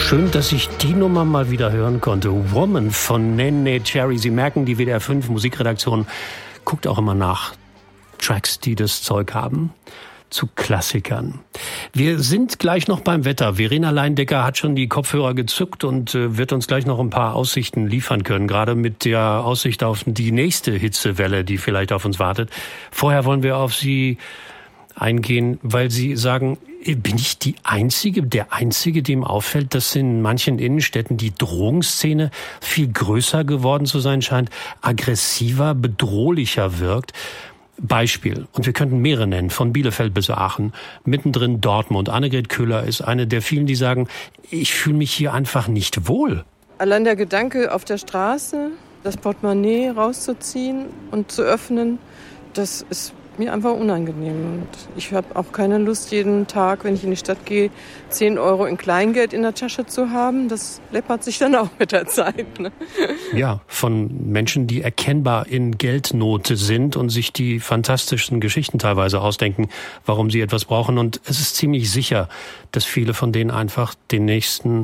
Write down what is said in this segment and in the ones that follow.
Schön, dass ich die Nummer mal wieder hören konnte. Woman von Neneh Cherry. Sie merken, die WDR 5 Musikredaktion guckt auch immer nach Tracks, die das Zeug haben, zu Klassikern. Wir sind gleich noch beim Wetter. Verena Leindecker hat schon die Kopfhörer gezückt und wird uns gleich noch ein paar Aussichten liefern können, gerade mit der Aussicht auf die nächste Hitzewelle, die vielleicht auf uns wartet. Vorher wollen wir auf Sie eingehen, weil Sie sagen, bin ich der Einzige, dem auffällt, dass in manchen Innenstädten die Drogenszene viel größer geworden zu sein scheint, aggressiver, bedrohlicher wirkt. Beispiel, und wir könnten mehrere nennen, von Bielefeld bis Aachen, mittendrin Dortmund. Annegret Köhler ist eine der vielen, die sagen, ich fühle mich hier einfach nicht wohl. Allein der Gedanke, auf der Straße das Portemonnaie rauszuziehen und zu öffnen, das ist mir einfach unangenehm. Und ich habe auch keine Lust, jeden Tag, wenn ich in die Stadt gehe, 10 Euro in Kleingeld in der Tasche zu haben. Das läppert sich dann auch mit der Zeit. Ne? Ja, von Menschen, die erkennbar in Geldnot sind und sich die fantastischsten Geschichten teilweise ausdenken, warum sie etwas brauchen. Und es ist ziemlich sicher, dass viele von denen einfach den nächsten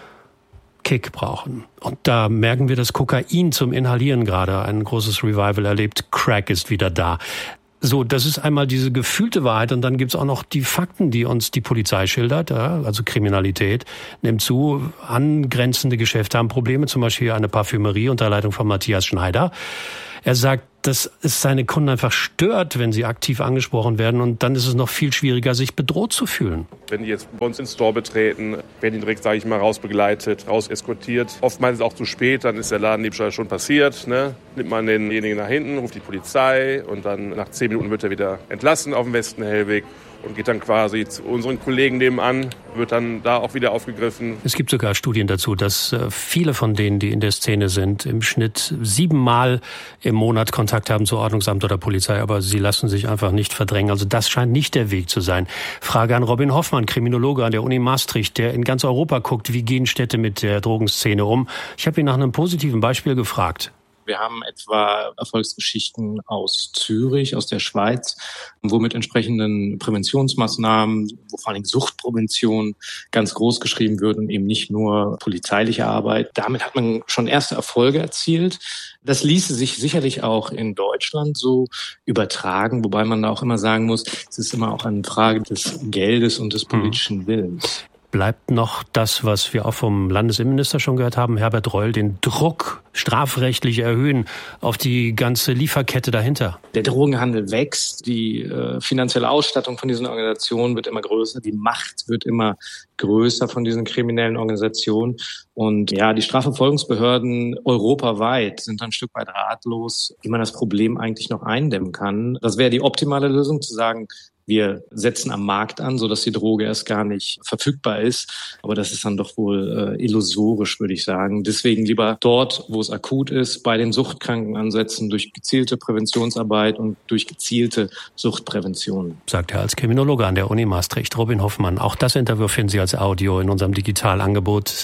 Kick brauchen. Und da merken wir, dass Kokain zum Inhalieren gerade ein großes Revival erlebt. Crack ist wieder da. So, das ist einmal diese gefühlte Wahrheit und dann gibt's auch noch die Fakten, die uns die Polizei schildert, ja, also Kriminalität nimmt zu, angrenzende Geschäfte haben Probleme, zum Beispiel eine Parfümerie unter Leitung von Matthias Schneider. Er sagt, dass es seine Kunden einfach stört, wenn sie aktiv angesprochen werden und dann ist es noch viel schwieriger, sich bedroht zu fühlen. Wenn die jetzt bei uns ins Store betreten, werden die direkt, sage ich mal, rausbegleitet, rauseskortiert. Oftmals auch zu spät, dann ist der Ladendiebstahl schon passiert. Ne? Nimmt man denjenigen nach hinten, ruft die Polizei und dann nach 10 Minuten wird er wieder entlassen auf dem Westen-Hellweg. Und geht dann quasi zu unseren Kollegen nebenan, wird dann da auch wieder aufgegriffen. Es gibt sogar Studien dazu, dass viele von denen, die in der Szene sind, im Schnitt 7-mal im Monat Kontakt haben zu Ordnungsamt oder Polizei, aber sie lassen sich einfach nicht verdrängen. Also das scheint nicht der Weg zu sein. Frage an Robin Hoffmann, Kriminologe an der Uni Maastricht, der in ganz Europa guckt, wie gehen Städte mit der Drogenszene um. Ich habe ihn nach einem positiven Beispiel gefragt. Wir haben etwa Erfolgsgeschichten aus Zürich, aus der Schweiz, wo mit entsprechenden Präventionsmaßnahmen, wo vor allem Suchtprävention ganz groß geschrieben wird und eben nicht nur polizeiliche Arbeit. Damit hat man schon erste Erfolge erzielt. Das ließe sich sicherlich auch in Deutschland so übertragen, wobei man da auch immer sagen muss, es ist immer auch eine Frage des Geldes und des politischen Willens. Bleibt noch das, was wir auch vom Landesinnenminister schon gehört haben, Herbert Reul, den Druck strafrechtlich erhöhen auf die ganze Lieferkette dahinter? Der Drogenhandel wächst, die finanzielle Ausstattung von diesen Organisationen wird immer größer, die Macht wird immer größer von diesen kriminellen Organisationen. Und ja, die Strafverfolgungsbehörden europaweit sind ein Stück weit ratlos, wie man das Problem eigentlich noch eindämmen kann. Das wäre die optimale Lösung, zu sagen, wir setzen am Markt an, sodass die Droge erst gar nicht verfügbar ist. Aber das ist dann doch wohl illusorisch, würde ich sagen. Deswegen lieber dort, wo es akut ist, bei den Suchtkranken ansetzen, durch gezielte Präventionsarbeit und durch gezielte Suchtprävention. Sagt er als Kriminologe an der Uni Maastricht, Robin Hoffmann. Auch das Interview finden Sie als Audio in unserem Digitalangebot.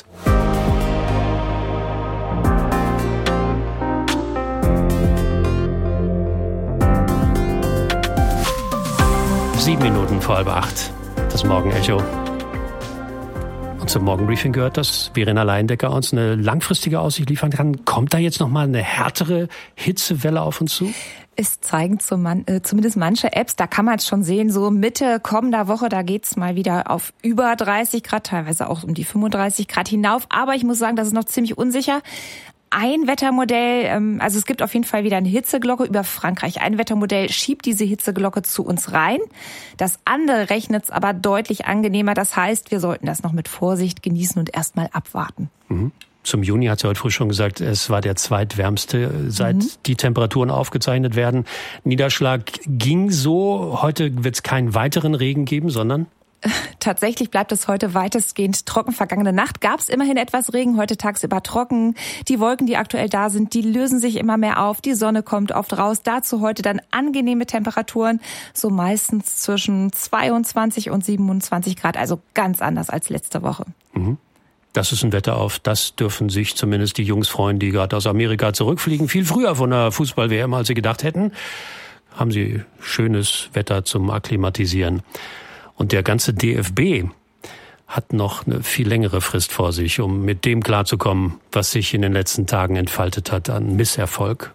Sieben Minuten vor 7:30, das Morgenecho. Und zum Morgenbriefing gehört, dass Verena Leindecker uns eine langfristige Aussicht liefern kann. Kommt da jetzt nochmal eine härtere Hitzewelle auf uns zu? Es zeigen zumindest manche Apps, da kann man es schon sehen, so Mitte kommender Woche, da geht's mal wieder auf über 30 Grad, teilweise auch um die 35 Grad hinauf. Aber ich muss sagen, das ist noch ziemlich unsicher. Ein Wettermodell, also es gibt auf jeden Fall wieder eine Hitzeglocke über Frankreich. Ein Wettermodell schiebt diese Hitzeglocke zu uns rein. Das andere rechnet es aber deutlich angenehmer. Das heißt, wir sollten das noch mit Vorsicht genießen und erstmal abwarten. Mhm. Zum Juni hat sie heute früh schon gesagt, es war der zweitwärmste, seit die Temperaturen aufgezeichnet werden. Niederschlag ging so. Heute wird es keinen weiteren Regen geben, sondern? Tatsächlich bleibt es heute weitestgehend trocken. Vergangene Nacht gab es immerhin etwas Regen, heute tagsüber trocken. Die Wolken, die aktuell da sind, die lösen sich immer mehr auf. Die Sonne kommt oft raus. Dazu heute dann angenehme Temperaturen, so meistens zwischen 22 und 27 Grad, also ganz anders als letzte Woche. Mhm. Das ist ein Wetter, auf das dürfen sich zumindest die Jungs freuen, die gerade aus Amerika zurückfliegen. Viel früher von der Fußball-WM, als sie gedacht hätten. Haben sie schönes Wetter zum Akklimatisieren. Und der ganze DFB hat noch eine viel längere Frist vor sich, um mit dem klarzukommen, was sich in den letzten Tagen entfaltet hat an Misserfolg.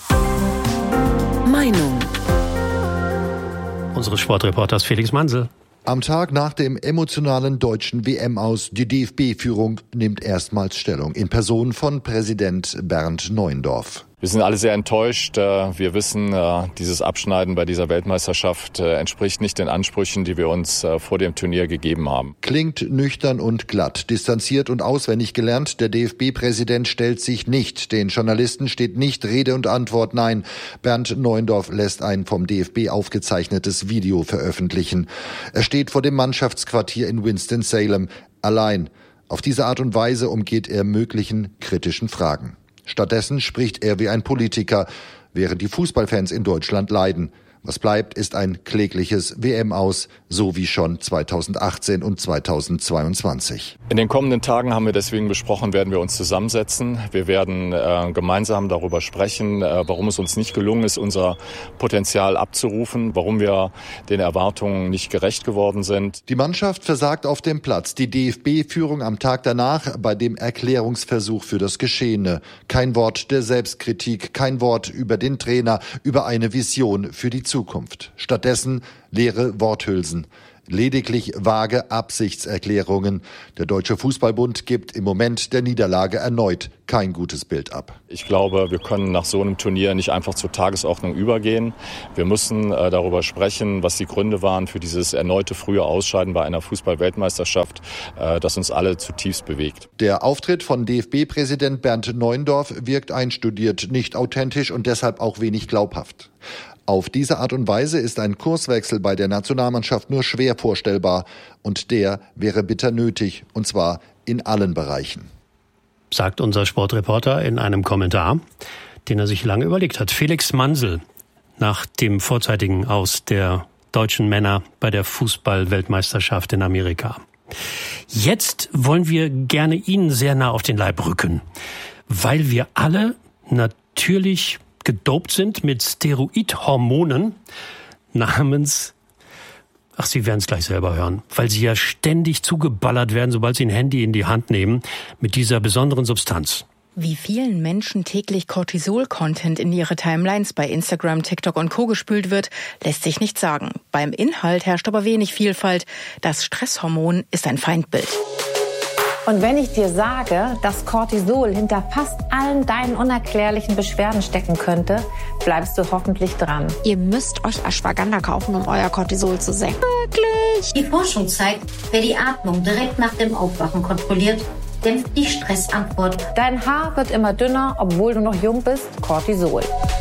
Meinung. Unseres Sportreporters Felix Mansel. Am Tag nach dem emotionalen deutschen WM-Aus, die DFB-Führung nimmt erstmals Stellung in Person von Präsident Bernd Neuendorf. Wir sind alle sehr enttäuscht. Wir wissen, dieses Abschneiden bei dieser Weltmeisterschaft entspricht nicht den Ansprüchen, die wir uns vor dem Turnier gegeben haben. Klingt nüchtern und glatt, distanziert und auswendig gelernt. Der DFB-Präsident stellt sich nicht. Den Journalisten steht nicht Rede und Antwort. Nein, Bernd Neuendorf lässt ein vom DFB aufgezeichnetes Video veröffentlichen. Er steht vor dem Mannschaftsquartier in Winston-Salem, allein. Auf diese Art und Weise umgeht er möglichen kritischen Fragen. Stattdessen spricht er wie ein Politiker, während die Fußballfans in Deutschland leiden. Was bleibt, ist ein klägliches WM-Aus, so wie schon 2018 und 2022. In den kommenden Tagen haben wir deswegen besprochen, werden wir uns zusammensetzen. Wir werden gemeinsam darüber sprechen, warum es uns nicht gelungen ist, unser Potenzial abzurufen, warum wir den Erwartungen nicht gerecht geworden sind. Die Mannschaft versagt auf dem Platz. Die DFB-Führung am Tag danach bei dem Erklärungsversuch für das Geschehene. Kein Wort der Selbstkritik, kein Wort über den Trainer, über eine Vision für die Zukunft. Stattdessen leere Worthülsen. Lediglich vage Absichtserklärungen. Der Deutsche Fußballbund gibt im Moment der Niederlage erneut kein gutes Bild ab. Ich glaube, wir können nach so einem Turnier nicht einfach zur Tagesordnung übergehen. Wir müssen darüber sprechen, was die Gründe waren für dieses erneute frühe Ausscheiden bei einer Fußball-Weltmeisterschaft, das uns alle zutiefst bewegt. Der Auftritt von DFB-Präsident Bernd Neuendorf wirkt einstudiert, nicht authentisch und deshalb auch wenig glaubhaft. Auf diese Art und Weise ist ein Kurswechsel bei der Nationalmannschaft nur schwer vorstellbar. Und der wäre bitter nötig, und zwar in allen Bereichen. Sagt unser Sportreporter in einem Kommentar, den er sich lange überlegt hat. Felix Mansel nach dem vorzeitigen Aus der deutschen Männer bei der Fußball-Weltmeisterschaft in Amerika. Jetzt wollen wir gerne Ihnen sehr nah auf den Leib rücken, weil wir alle natürlich gedopt sind mit Steroidhormonen namens, Sie werden es gleich selber hören, weil sie ja ständig zugeballert werden, sobald sie ein Handy in die Hand nehmen, mit dieser besonderen Substanz. Wie vielen Menschen täglich Cortisol-Content in ihre Timelines bei Instagram, TikTok und Co. gespült wird, lässt sich nicht sagen. Beim Inhalt herrscht aber wenig Vielfalt. Das Stresshormon ist ein Feindbild. Und wenn ich dir sage, dass Cortisol hinter fast allen deinen unerklärlichen Beschwerden stecken könnte, bleibst du hoffentlich dran. Ihr müsst euch Ashwagandha kaufen, um euer Cortisol zu senken. Wirklich? Die Forschung zeigt, wer die Atmung direkt nach dem Aufwachen kontrolliert, dämpft die Stressantwort. Dein Haar wird immer dünner, obwohl du noch jung bist. Cortisol.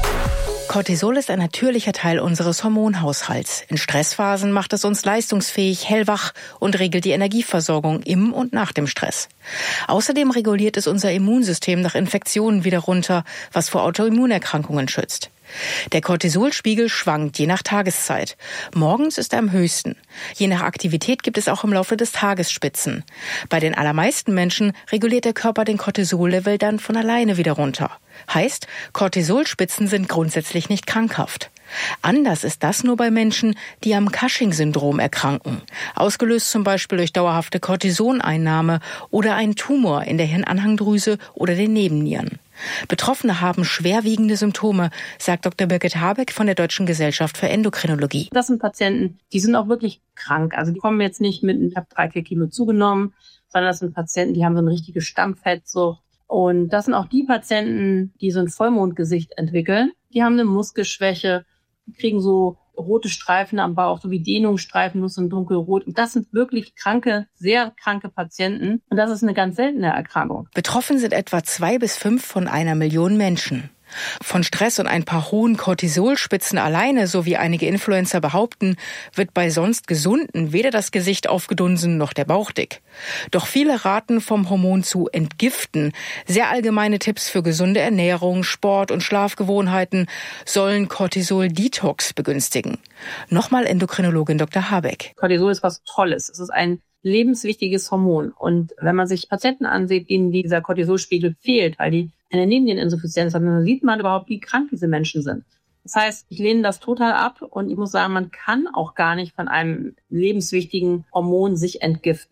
Cortisol ist ein natürlicher Teil unseres Hormonhaushalts. In Stressphasen macht es uns leistungsfähig, hellwach und regelt die Energieversorgung im und nach dem Stress. Außerdem reguliert es unser Immunsystem nach Infektionen wieder runter, was vor Autoimmunerkrankungen schützt. Der Cortisolspiegel schwankt je nach Tageszeit. Morgens ist er am höchsten. Je nach Aktivität gibt es auch im Laufe des Tages Spitzen. Bei den allermeisten Menschen reguliert der Körper den Cortisol-Level dann von alleine wieder runter. Heißt, Cortisolspitzen sind grundsätzlich nicht krankhaft. Anders ist das nur bei Menschen, die am Cushing-Syndrom erkranken. Ausgelöst zum Beispiel durch dauerhafte Cortisoneinnahme oder einen Tumor in der Hirnanhangdrüse oder den Nebennieren. Betroffene haben schwerwiegende Symptome, sagt Dr. Birgit Habeck von der Deutschen Gesellschaft für Endokrinologie. Das sind Patienten, die sind auch wirklich krank. Also die kommen jetzt nicht mit, ich habe 3-4 Kilo zugenommen, sondern das sind Patienten, die haben so eine richtige Stammfettsucht. Und das sind auch die Patienten, die so ein Vollmondgesicht entwickeln. Die haben eine Muskelschwäche, die kriegen so rote Streifen am Bauch, so wie Dehnungsstreifen, nur so ein dunkelrot. Und das sind wirklich kranke, sehr kranke Patienten. Und das ist eine ganz seltene Erkrankung. Betroffen sind etwa 2 bis 5 von 1 Million Menschen. Von Stress und ein paar hohen Cortisolspitzen alleine, so wie einige Influencer behaupten, wird bei sonst Gesunden weder das Gesicht aufgedunsen noch der Bauch dick. Doch viele raten vom Hormon zu entgiften. Sehr allgemeine Tipps für gesunde Ernährung, Sport und Schlafgewohnheiten sollen Cortisol-Detox begünstigen. Nochmal Endokrinologin Dr. Habeck. Cortisol ist was Tolles. Es ist ein lebenswichtiges Hormon. Und wenn man sich Patienten ansieht, denen dieser Cortisolspiegel fehlt, weil die eine Nebenniereninsuffizienz haben, dann sieht man überhaupt, wie krank diese Menschen sind. Das heißt, ich lehne das total ab und ich muss sagen, man kann auch gar nicht von einem lebenswichtigen Hormon sich entgiften.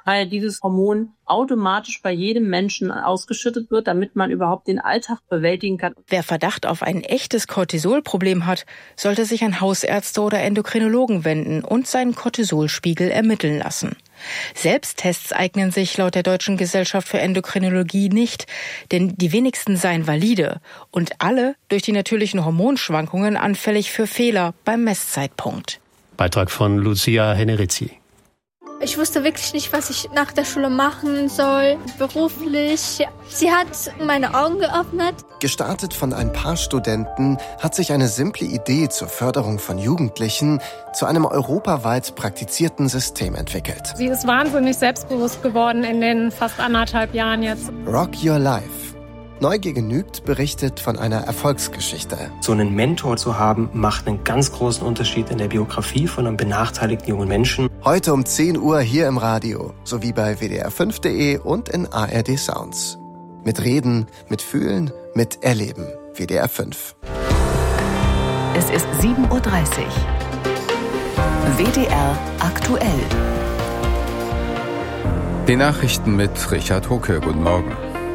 weil dieses Hormon automatisch bei jedem Menschen ausgeschüttet wird, damit man überhaupt den Alltag bewältigen kann. Wer Verdacht auf ein echtes Cortisolproblem hat, sollte sich an Hausärzte oder Endokrinologen wenden und seinen Cortisolspiegel ermitteln lassen. Selbsttests eignen sich laut der Deutschen Gesellschaft für Endokrinologie nicht, denn die wenigsten seien valide und alle durch die natürlichen Hormonschwankungen anfällig für Fehler beim Messzeitpunkt. Beitrag von Lucia Henerici. Ich wusste wirklich nicht, was ich nach der Schule machen soll, beruflich. Sie hat meine Augen geöffnet. Gestartet von ein paar Studenten hat sich eine simple Idee zur Förderung von Jugendlichen zu einem europaweit praktizierten System entwickelt. Sie ist wahnsinnig selbstbewusst geworden in den fast 1,5 Jahren jetzt. Rock Your Life. Neugier genügt berichtet von einer Erfolgsgeschichte. So einen Mentor zu haben, macht einen ganz großen Unterschied in der Biografie von einem benachteiligten jungen Menschen. Heute um 10 Uhr hier im Radio, sowie bei wdr5.de und in ARD Sounds. Mit Reden, mit Fühlen, mit Erleben. WDR 5. Es ist 7:30 Uhr. WDR aktuell. Die Nachrichten mit Richard Hucke. Guten Morgen.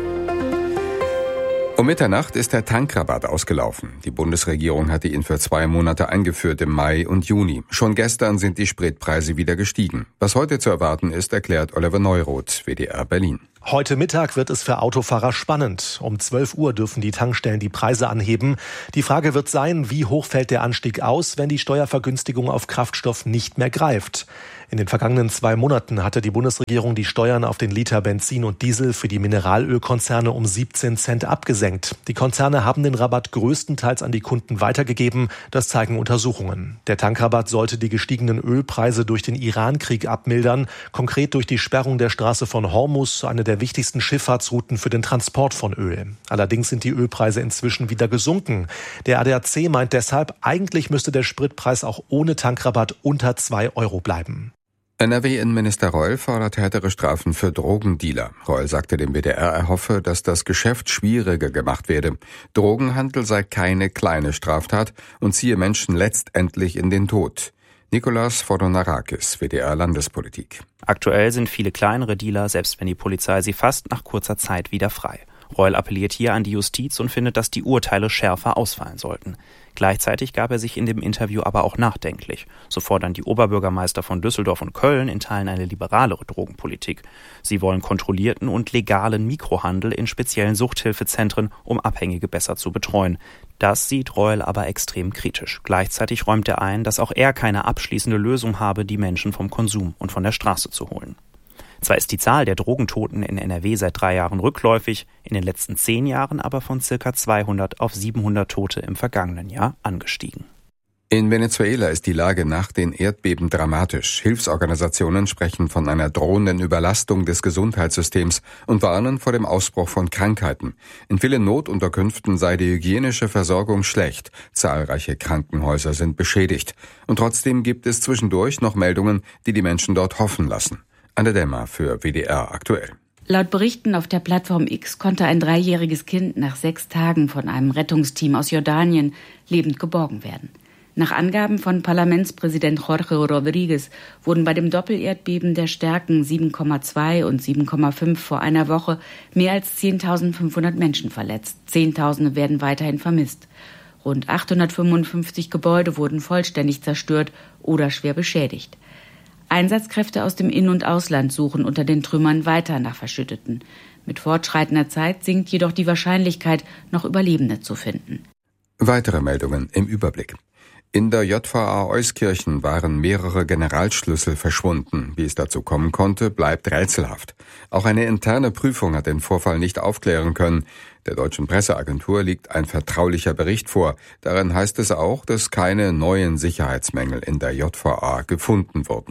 Um Mitternacht ist der Tankrabatt ausgelaufen. Die Bundesregierung hatte ihn für 2 Monate eingeführt im Mai und Juni. Schon gestern sind die Spritpreise wieder gestiegen. Was heute zu erwarten ist, erklärt Oliver Neuroth, WDR Berlin. Heute Mittag wird es für Autofahrer spannend. Um 12 Uhr dürfen die Tankstellen die Preise anheben. Die Frage wird sein, wie hoch fällt der Anstieg aus, wenn die Steuervergünstigung auf Kraftstoff nicht mehr greift. In den vergangenen 2 Monaten hatte die Bundesregierung die Steuern auf den Liter Benzin und Diesel für die Mineralölkonzerne um 17 Cent abgesenkt. Die Konzerne haben den Rabatt größtenteils an die Kunden weitergegeben. Das zeigen Untersuchungen. Der Tankrabatt sollte die gestiegenen Ölpreise durch den Iran-Krieg abmildern. Konkret durch die Sperrung der Straße von Hormuz, eine der wichtigsten Schifffahrtsrouten für den Transport von Öl. Allerdings sind die Ölpreise inzwischen wieder gesunken. Der ADAC meint deshalb, eigentlich müsste der Spritpreis auch ohne Tankrabatt unter 2 Euro bleiben. NRW-Innenminister Reul fordert härtere Strafen für Drogendealer. Reul sagte dem WDR, er hoffe, dass das Geschäft schwieriger gemacht werde. Drogenhandel sei keine kleine Straftat und ziehe Menschen letztendlich in den Tod. Nikolaus Fodonarakis, WDR Landespolitik. Aktuell sind viele kleinere Dealer, selbst wenn die Polizei sie fasst, nach kurzer Zeit wieder frei. Reul appelliert hier an die Justiz und findet, dass die Urteile schärfer ausfallen sollten. Gleichzeitig gab er sich in dem Interview aber auch nachdenklich. So fordern die Oberbürgermeister von Düsseldorf und Köln in Teilen eine liberalere Drogenpolitik. Sie wollen kontrollierten und legalen Mikrohandel in speziellen Suchthilfezentren, um Abhängige besser zu betreuen. Das sieht Reul aber extrem kritisch. Gleichzeitig räumt er ein, dass auch er keine abschließende Lösung habe, die Menschen vom Konsum und von der Straße zu holen. Zwar ist die Zahl der Drogentoten in NRW seit 3 Jahren rückläufig, in den letzten 10 Jahren aber von ca. 200 auf 700 Tote im vergangenen Jahr angestiegen. In Venezuela ist die Lage nach den Erdbeben dramatisch. Hilfsorganisationen sprechen von einer drohenden Überlastung des Gesundheitssystems und warnen vor dem Ausbruch von Krankheiten. In vielen Notunterkünften sei die hygienische Versorgung schlecht. Zahlreiche Krankenhäuser sind beschädigt. Und trotzdem gibt es zwischendurch noch Meldungen, die die Menschen dort hoffen lassen. Anne Dämmer für WDR aktuell. Laut Berichten auf der Plattform X konnte ein 3-jähriges Kind nach 6 Tagen von einem Rettungsteam aus Jordanien lebend geborgen werden. Nach Angaben von Parlamentspräsident Jorge Rodriguez wurden bei dem Doppelerdbeben der Stärken 7,2 und 7,5 vor einer Woche mehr als 10.500 Menschen verletzt. Zehntausende werden weiterhin vermisst. Rund 855 Gebäude wurden vollständig zerstört oder schwer beschädigt. Einsatzkräfte aus dem In- und Ausland suchen unter den Trümmern weiter nach Verschütteten. Mit fortschreitender Zeit sinkt jedoch die Wahrscheinlichkeit, noch Überlebende zu finden. Weitere Meldungen im Überblick. In der JVA Euskirchen waren mehrere Generalschlüssel verschwunden. Wie es dazu kommen konnte, bleibt rätselhaft. Auch eine interne Prüfung hat den Vorfall nicht aufklären können. Der deutschen Presseagentur liegt ein vertraulicher Bericht vor. Darin heißt es auch, dass keine neuen Sicherheitsmängel in der JVA gefunden wurden.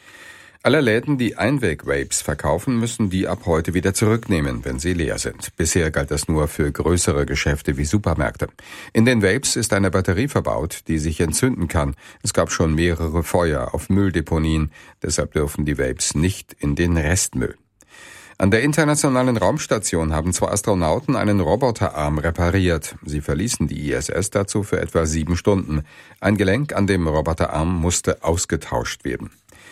Alle Läden, die Einweg-Vapes verkaufen, müssen die ab heute wieder zurücknehmen, wenn sie leer sind. Bisher galt das nur für größere Geschäfte wie Supermärkte. In den Vapes ist eine Batterie verbaut, die sich entzünden kann. Es gab schon mehrere Feuer auf Mülldeponien. Deshalb dürfen die Vapes nicht in den Restmüll. An der Internationalen Raumstation haben 2 Astronauten einen Roboterarm repariert. Sie verließen die ISS dazu für etwa 7 Stunden. Ein Gelenk an dem Roboterarm musste ausgetauscht werden.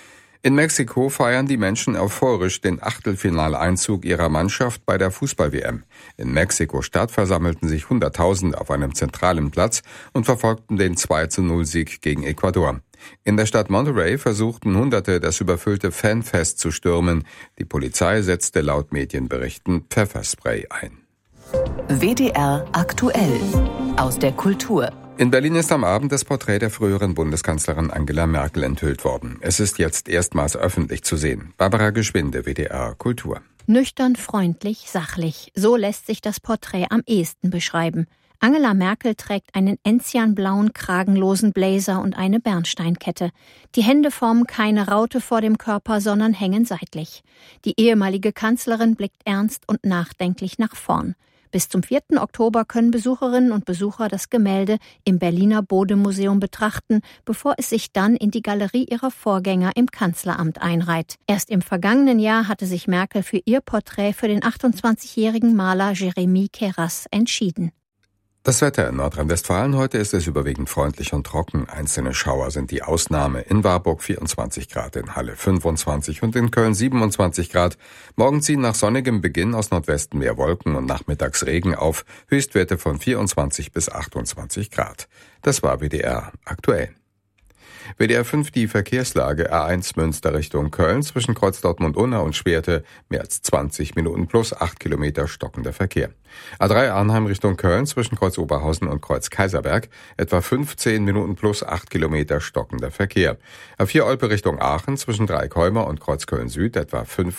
In Mexiko feiern die Menschen euphorisch den Achtelfinaleinzug ihrer Mannschaft bei der Fußball-WM. In Mexiko-Stadt versammelten sich Hunderttausende auf einem zentralen Platz und verfolgten den 2-0-Sieg gegen Ecuador. In der Stadt Monterrey versuchten Hunderte, das überfüllte Fanfest zu stürmen. Die Polizei setzte laut Medienberichten Pfefferspray ein. WDR aktuell aus der Kultur. In Berlin ist am Abend das Porträt der früheren Bundeskanzlerin Angela Merkel enthüllt worden. Es ist jetzt erstmals öffentlich zu sehen. Barbara Geschwinde, WDR Kultur. Nüchtern, freundlich, sachlich. So lässt sich das Porträt am ehesten beschreiben. Angela Merkel trägt einen enzianblauen, kragenlosen Blazer und eine Bernsteinkette. Die Hände formen keine Raute vor dem Körper, sondern hängen seitlich. Die ehemalige Kanzlerin blickt ernst und nachdenklich nach vorn. Bis zum 4. Oktober können Besucherinnen und Besucher das Gemälde im Berliner Bode-Museum betrachten, bevor es sich dann in die Galerie ihrer Vorgänger im Kanzleramt einreiht. Erst im vergangenen Jahr hatte sich Merkel für ihr Porträt für den 28-jährigen Maler Jeremy Keras entschieden. Das Wetter in Nordrhein-Westfalen: heute ist es überwiegend freundlich und trocken. Einzelne Schauer sind die Ausnahme. In Warburg 24 Grad, in Halle 25 und in Köln 27 Grad. Morgen ziehen nach sonnigem Beginn aus Nordwesten mehr Wolken und nachmittags Regen auf. Höchstwerte von 24 bis 28 Grad. Das war WDR aktuell. WDR 5 die Verkehrslage: A1 Münster Richtung Köln zwischen Kreuz Dortmund-Unna und Schwerte mehr als 20 Minuten plus 8 Kilometer stockender Verkehr. A3 Arnheim Richtung Köln zwischen Kreuz Oberhausen und Kreuz Kaiserberg etwa 15 Minuten plus 8 Kilometer stockender Verkehr. A4 Olpe Richtung Aachen zwischen Dreieckholmer und Kreuz Köln Süd etwa 5